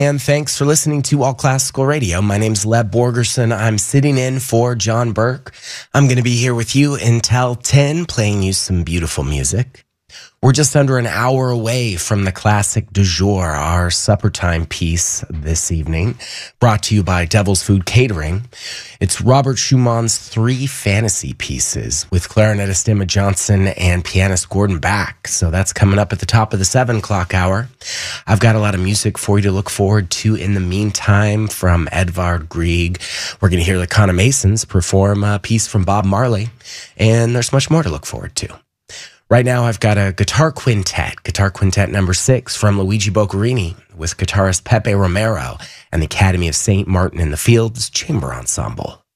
And thanks for listening to All Classical Radio. My name's Leb Borgerson. I'm sitting in for John Burke. I'm going to be here with you until 10, playing you some beautiful music. We're just under an hour away from the classic du jour, our supper time piece this evening, brought to you by Devil's Food Catering. It's Robert Schumann's 3 fantasy pieces with clarinetist Emma Johnson and pianist Gordon Bak. So that's coming up at the top of the 7 o'clock hour. I've got a lot of music for you to look forward to in the meantime from Edvard Grieg. We're going to hear the Conomasons perform a piece from Bob Marley, and there's much more to look forward to. Right now, I've got a guitar quintet number 6 from Luigi Boccherini with guitarist Pepe Romero and the Academy of St. Martin in the Fields Chamber Ensemble.